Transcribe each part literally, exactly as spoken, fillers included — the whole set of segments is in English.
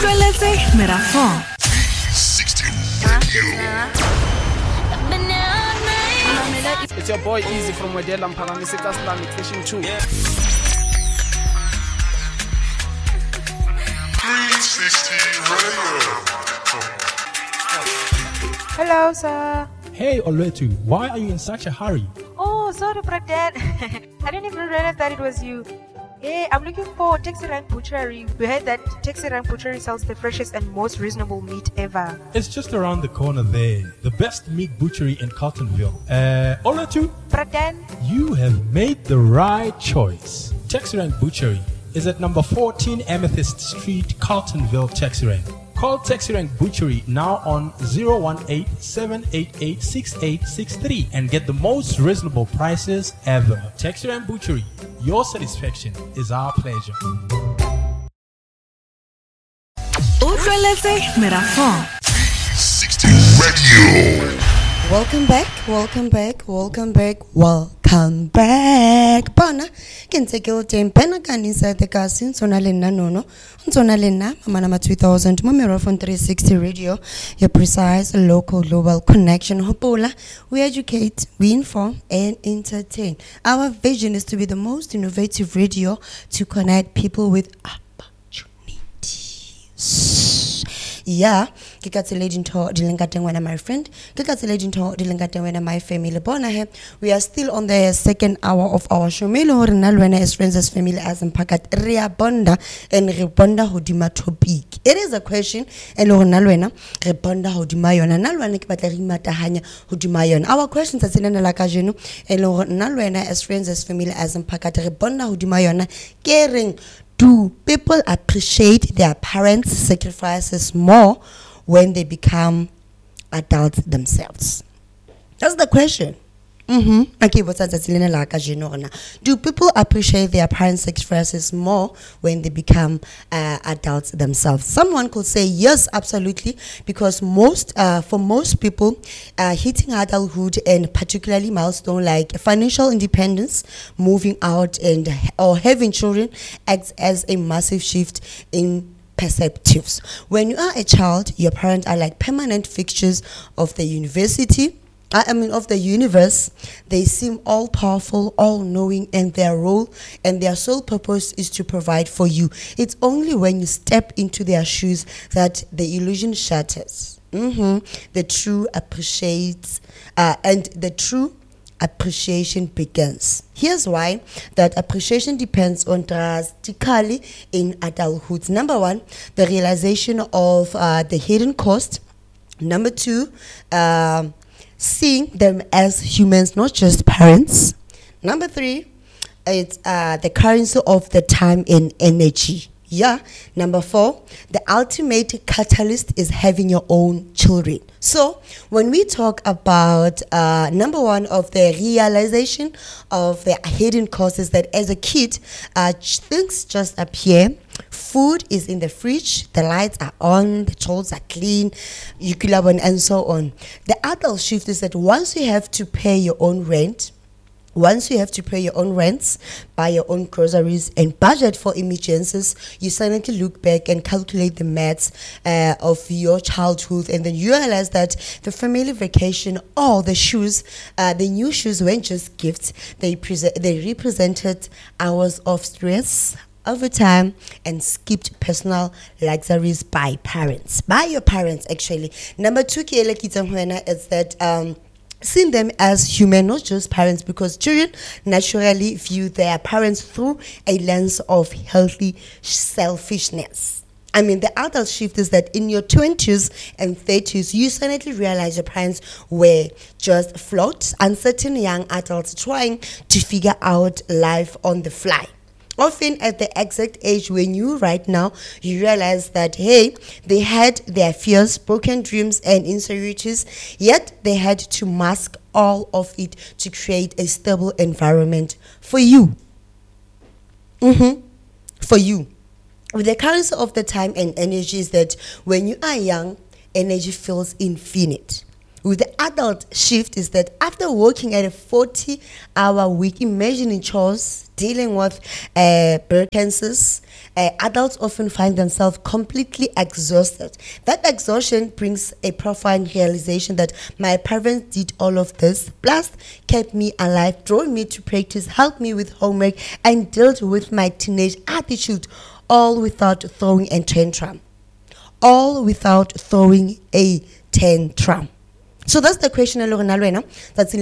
Utlweletse Merafong. sixty Radio. It's your boy Easy from Wedela Mpalani Sika Islamic Fishing two. three sixty Radio. Hello, sir. Hey, Oletu, why are you in such a hurry? Oh, sorry, Brad. I didn't even realize that it was you. Hey, I'm looking for Taxi Rank Butchery. We heard that Taxi Rank Butchery sells the freshest and most reasonable meat ever. It's just around the corner there. The best meat butchery in Carltonville. Uh, Oletu, Brad, you have made the right choice. Texrank Butchery is at number fourteen Amethyst Street, Carltonville, Texrank. Call Texrank Butchery now on zero one eight, seven eight eight, six eight six three and get the most reasonable prices ever. Texrank Butchery, your satisfaction is our pleasure. Utlweletse Merafong. sixty Radio. Welcome back, welcome back, welcome back, welcome back. Bona, can take your time. Penakan inside the casino, Sonalena Nono, Sonalena, Manama two thousand, Mamero from three sixty Radio, your precise local global connection. Hopola, we educate, we inform, and entertain. Our vision is to be the most innovative radio to connect people with opportunities. Yeah, kikatse lady nto dilengate wena my friend, kikatse lady nto dilengate wena my family. Bona he, we are still on the second hour of our show. Melo hore nna lwena as friends as family as mpakat re a bonda and re bonda hodima topic. It is a question and hore nna lwena re bonda hodima yona. Nna lwana ke batla re imatahanya hodima yona. Our questions are tsenana la kajeno and hore nna lwena as friends as family as mpakat re bonda hodima yona ke reng. Do people appreciate their parents' sacrifices more when they become adults themselves? That's the question. Mm-hmm. Okay, what's that? Do people appreciate their parents' sacrifices more when they become uh, adults themselves? Someone could say yes, absolutely, because most, uh, for most people, uh, hitting adulthood and particularly milestone like financial independence, moving out, and or having children acts as a massive shift in perspectives. When you are a child, your parents are like permanent fixtures of the university. I mean, of the universe. They seem all powerful, all knowing, and their role and their sole purpose is to provide for you. It's only when you step into their shoes that the illusion shatters. Mm-hmm. The true appreciates, uh, and the true appreciation begins. Here's why that appreciation depends on drastically in adulthood. Number one, the realization of uh, the hidden cost. Number two, uh, seeing them as humans, not just parents. Number three, it's uh, the currency of the time and energy. Yeah. Number four, the ultimate catalyst is having your own children. So when we talk about uh, number one of the realization of the hidden costs is that as a kid, uh, things just appear. Food is in the fridge, the lights are on, the clothes are clean, you could have one, and so on. The adult shift is that once you have to pay your own rent, once you have to pay your own rents, buy your own groceries, and budget for emergencies, you suddenly look back and calculate the maths uh, of your childhood, and then you realize that the family vacation or the shoes, uh, the new shoes weren't just gifts, they, pre- they represented hours of stress, overtime, and skipped personal luxuries by parents, by your parents actually. Number two, is that um, seeing them as human, not just parents, because children naturally view their parents through a lens of healthy selfishness. I mean, the adult shift is that in your twenties and thirties, you suddenly realize your parents were just flawed, uncertain young adults trying to figure out life on the fly. Often at the exact age when you right now, you realize that, hey, they had their fears, broken dreams, and insecurities, yet they had to mask all of it to create a stable environment for you. Mm-hmm. For you. With the currency of the time and energy is that when you are young, energy feels infinite. With the adult shift is that after working at a forty-hour week, imagining chores, dealing with uh, birth cancers, uh, adults often find themselves completely exhausted. That exhaustion brings a profound realization that my parents did all of this, plus kept me alive, drove me to practice, helped me with homework, and dealt with my teenage attitude, all without throwing a tantrum. All without throwing a tantrum. So that's the question. That's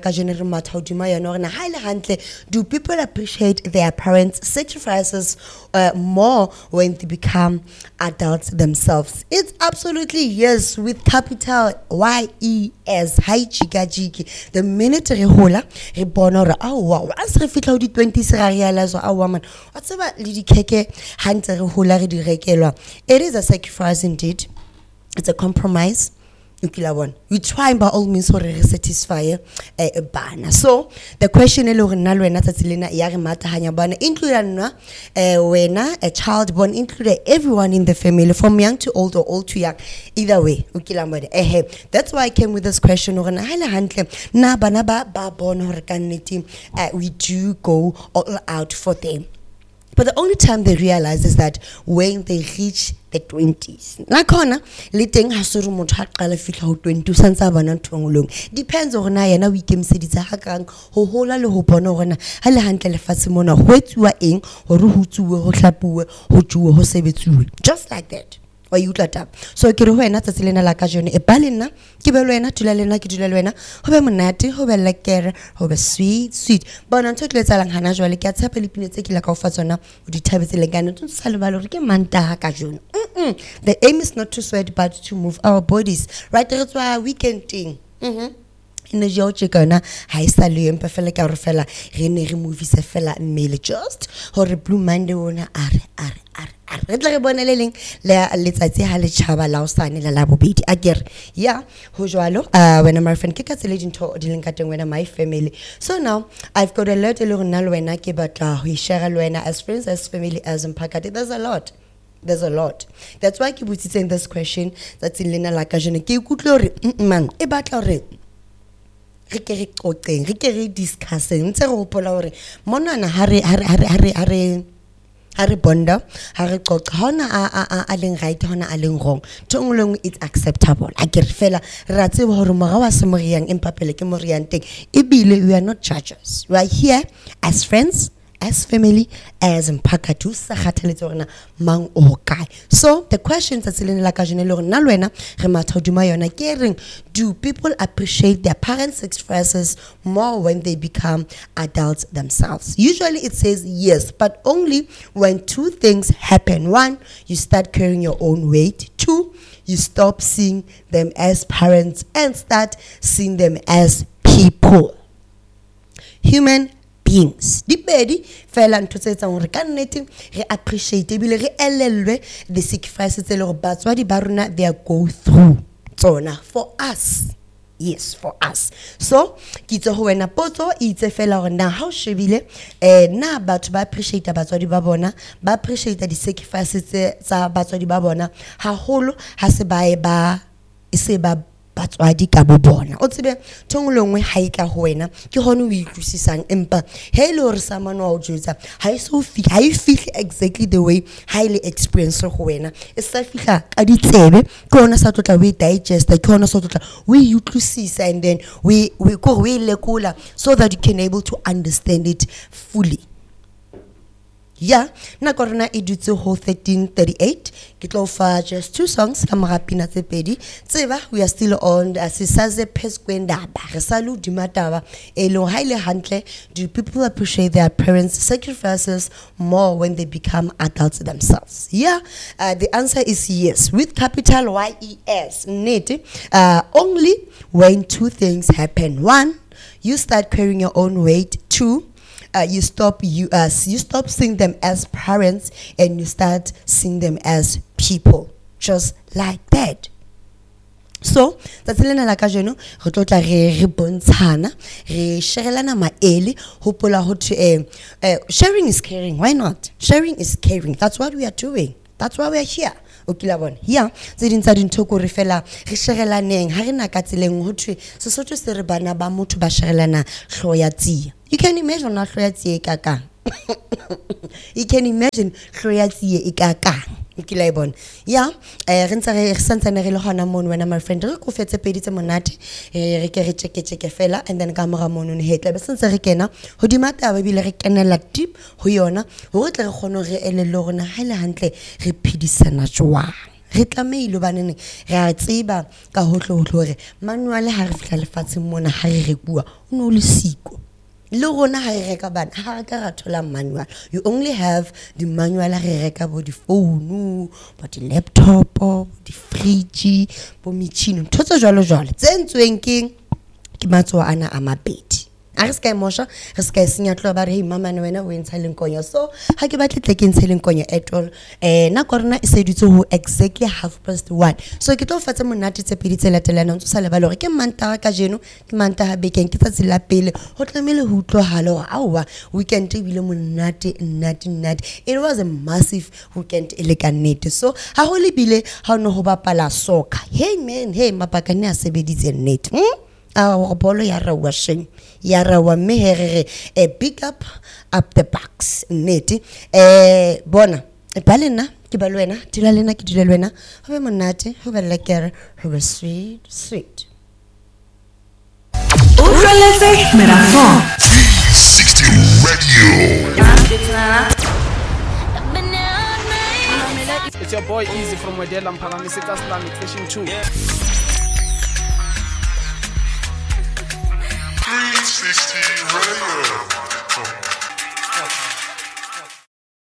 do people appreciate their parents' sacrifices uh, more when they become adults themselves? It's absolutely yes, with capital Y E S. Hi chika chiki. The minute re hola, re bona oh wow, as re fitla di twenties re realize oh woman, what's about le di keke hantse re hola re di rekelwa. It is a sacrifice indeed. It's a compromise. We try by all means to satisfy a banner. So the question is include when a child born include everyone in the family from young to old or old to young. Either way, that's why I came with this question. We do go all out for them. But the only time they realize is that when they reach the twenties. Nakona liteng hasuru motho ha qala fihla ho twenty santsa bana thongolong. Depends on na yena o ikemiseditse ha kang ho hola le ho bona hore ha le hantle le fatshe mona ho etsuwa eng hore ho tsuwe ho hlapuwe ho tsuwe ho sebetsuwe. Just like that. Wa utla tap. So ke re ho ena tsatsi lena la ka jone e ba lena ke be le wena tula lena ke dula le wena ho be monate ho be lekere ho be sweet sweet bona ntho ke letsalang hana jwale ke a tshepa le pinetse ke la ka o fa tsona o di thabetse le kana ntse sa le ba le re ke manta ka jone. The aim is not to sweat but to move our bodies. Right, that's why weekend thing. Mhm. In a Georgia gonna high salary and perfect or fella, Rene removes a fella and mail just or a blue Monday owner are are are are red like a bonneling. Let's say Hale Chava Lausan in a labo beat. Again, yeah, Hojualo, uh, when my friend Kika legend to dealing cutting when my family. So now I've got a lot of little Nalwena, but we share Alwena as friends, as family, as in Pakati. There's a lot. There's a lot. That's why I keep saying this question. That's in Lena Lakajane. Kikutlori, man, a battle. Re qoqeng re ke re discussing ntse re hopola hore monana ha re ha re ha re ha re ha re bonda ha re qoqa hona a a leng right hona a leng wrong tongolong it's acceptable a ke re fela ra tseba hore moga wa se moriang empa pele ke moriang teng ebile we are not judges. We are here as friends, as family, as mpakatu sa khatheletse rena mang o kae. So the questions that Selena la ka jene le rena lwena re matha duma yona ke reng, do people appreciate their parents' sacrifices more when they become adults themselves? Usually it says yes, but only when two things happen. One, you start carrying your own weight. Two, you stop seeing them as parents and start seeing them as people, human beings. Dipedi fela ntho tse tsang re ka nnete re appreciate ebile re elelwe the sacrifices tse le go batswadi ba rona they go through tsona for us. Yes, for us. So kitse ho wena potso itse fela gore na how shebile eh na batho ba appreciate batswadi ba bona ba appreciate the sacrifices tsa batswadi ba bona haholo ha se ba e ba se ba batswadi ka bo bona o tsebe thongolongwe ha e ka ho wena ke hone o itlwisisang empa he le hore samano wa o jwetsa ha e so feel ha e feel exactly the way highly experience ho wena e sa fihla ka ditsebe ke hona sa tlotla we digest ke hona sa tlotla we utlwisisa and then we we go we lekola so that you can able to understand it fully. Yeah, na korona idutse ho thirteen thirty-eight. Kitlo fa just two songs ka marapina tse pedi. Tseba we are still on asisaze peskwendaba. Re salu dimataba e lo highly hantle. Do people appreciate their parents' sacrifices more when they become adults themselves? Yeah, uh, the answer is yes with capital Y E S. Net uh, only when two things happen. One, you start carrying your own weight. Two, Uh, you stop you uh, you stop seeing them as parents and you start seeing them as people, just like that. So that's lena la ka jeno re tlotla re re bontshana re sharelana maele hopola ho eh sharing is caring. Why not? Sharing is caring. That's what we are doing. That's why we are here. Okay, bon. Yeah, tse ding tsa dintho ko re fela re sharelaneng ha re na ka tseleng ho thwe Sesotho se re bana ba motho ba sharelana hlo ya tsia. You can imagine na hlo ya tsia ka ka You can imagine Khloyatsi ikakang. Ikilebon. Yeah, eh re ntse re santsane re le gona mono wena my friend re go fetse pedi tse monate eh re ke re cheke cheke fela and then ka mora mono ne hetla be sentse re kena ho dimata ba bile re kenela deep ho yona ho re tle re kgone re elele rona ha ile hantle re phidisana jwang re tlameile banene re a tseba ka hotlo hotlo re manual ha re fihla lefatsheng mona ha re re bua o no le siko le rona ha re reka bana ha ka ra thola manual. You only have the manual ha re reka bo di phone bo di laptop bo di fridge bo metjhini ntho jwalo jwalo tse ntsweng ke ke matsoa ana a mabedi a re ska emosha re ska senya tlo ba re hey mama wena o entsha lenkonyo so ha ke batle tle ke entsha lenkonyo at all eh na korona e seditse ho exactly half past one so ke tlo fatsa monate tse pedi tse latelana ntse sa le ba le ke manta ka jeno ke manta ha bekeng ke tsa la pele ho tlamele ho utlo halo awa weekend e bile monate nnate nnate it was a massive weekend e le ka nnete so ha ho le bile ha no ho bapala soccer hey man hey mapakane a sebeditse nnete hm our bolo ya ra washing ya ra wa me herere a big up up the backs neti eh bona e balena ke balwena dila lena ke dile lwena ho be monate ho be lekere ho be sweet sweet Ultraletse Merafon. sixty Radio. It's your boy Easy from Wedela Mphalamiseka Islamic Station two. three sixty Radio.